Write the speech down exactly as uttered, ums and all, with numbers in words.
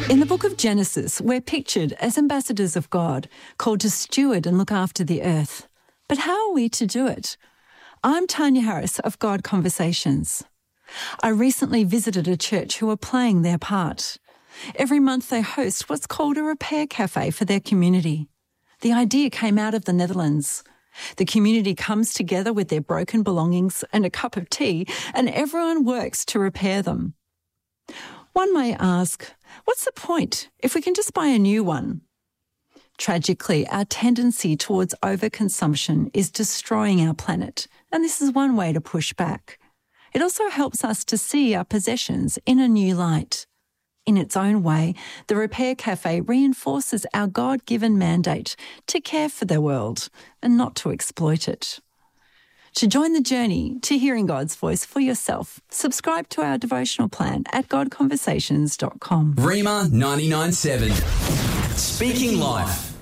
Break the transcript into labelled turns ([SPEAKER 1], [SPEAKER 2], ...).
[SPEAKER 1] In the book of Genesis, we're pictured as ambassadors of God, called to steward and look after the earth. But how are we to do it? I'm Tanya Harris of God Conversations. I recently visited a church who are playing their part. Every month they host what's called a repair cafe for their community. The idea came out of the Netherlands. The community comes together with their broken belongings and a cup of tea, and everyone works to repair them. One may ask, what's the point if we can just buy a new one? Tragically, our tendency towards overconsumption is destroying our planet, and this is one way to push back. It also helps us to see our possessions in a new light. In its own way, the Repair Cafe reinforces our God-given mandate to care for the world and not to exploit it. To join the journey to hearing God's voice for yourself, subscribe to our devotional plan at god conversations dot com.
[SPEAKER 2] Rhema ninety-nine point seven. Speaking life.